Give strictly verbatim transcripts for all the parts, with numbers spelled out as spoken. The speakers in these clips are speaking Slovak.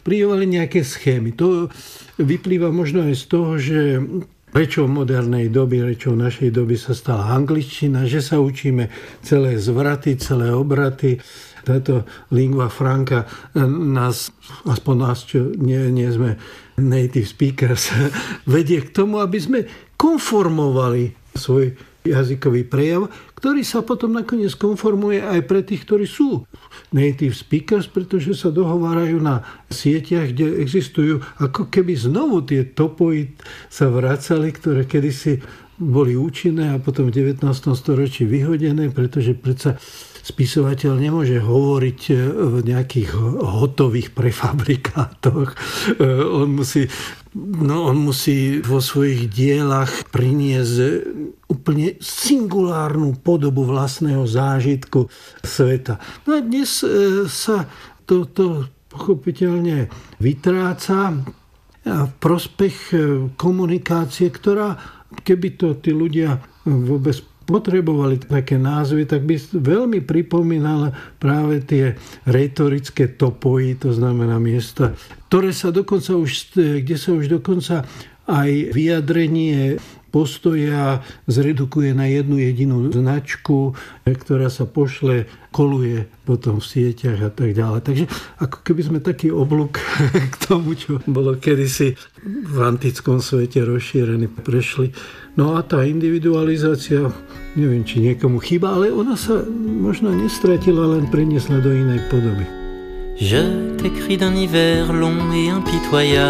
prijovali nejaké schémy. To vyplýva možno aj z toho, že rečou modernej doby, rečou našej doby sa stala angličtina, že sa učíme celé zvraty, celé obraty. Táto lingua franca nás, aspoň nás, čo nie, nie sme native speakers, vedie k tomu, aby sme konformovali svoj jazykový prejav, ktorý sa potom nakoniec konformuje aj pre tých, ktorí sú native speakers, pretože sa dohovárajú na sieťach, kde existujú ako keby znovu tie topoid sa vracali, ktoré kedysi boli účinné a potom v devätnástom storočí vyhodené, pretože predsa spisovateľ nemôže hovoriť v nejakých hotových prefabrikátoch. On musí, no, on musí vo svojich dielach priniesť úplne singulárnu podobu vlastného zážitku sveta. No a dnes sa toto pochopiteľne vytráca v prospech komunikácie, ktorá, keby to tí ľudia vôbec potrebovali také názvy, tak by veľmi pripomínala práve tie retorické topoji, to znamená miesta, ktoré sa dokonca už, kde sa už dokonca aj vyjadrenie postoja zredukuje na jednu jedinú značku, ktorá sa pošle, koluje potom v sieťach a tak ďalej. Takže ako keby sme taký oblúk k tomu, čo bolo kedysi v antickom svete rozšírený, prešli. No a tá individualizácia, neviem, či niekomu chýba, ale ona sa možno nestratila, len preniesla do inej podoby. Je t'écris d'un hiver long et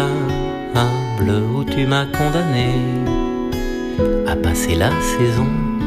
impitoyable où tu m'as condamné à passer la saison